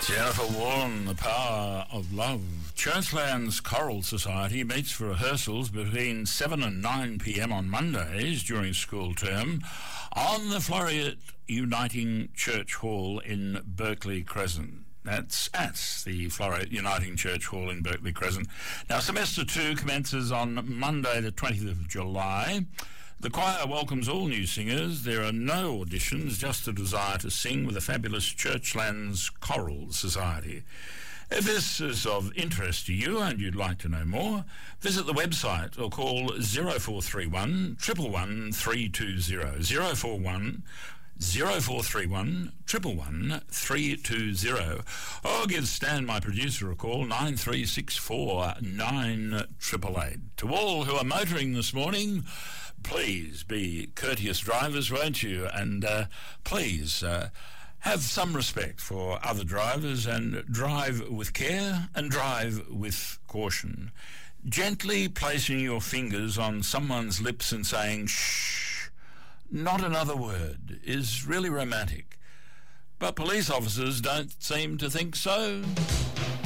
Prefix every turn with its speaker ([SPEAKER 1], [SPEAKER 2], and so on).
[SPEAKER 1] Jennifer Warren, The Power of Love. Churchlands Choral Society meets for rehearsals between 7 and 9 p.m. on Mondays during school term on the Floreat Uniting Church Hall in Berkeley Crescent. That's at the Floreat Uniting Church Hall in Berkeley Crescent. Now, Semester 2 commences on Monday the 20th of July. The choir welcomes all new singers. There are no auditions, just a desire to sing with the fabulous Churchlands Choral Society. If this is of interest to you and you'd like to know more, visit the website or call 0431 111 320, 041 0431 111 320, or give Stan, my producer, a call, 9364 9888. To all who are motoring this morning, please be courteous drivers, won't you? And please have some respect for other drivers and drive with care and drive with caution. Gently placing your fingers on someone's lips and saying, shh, not another word, is really romantic. But police officers don't seem to think so.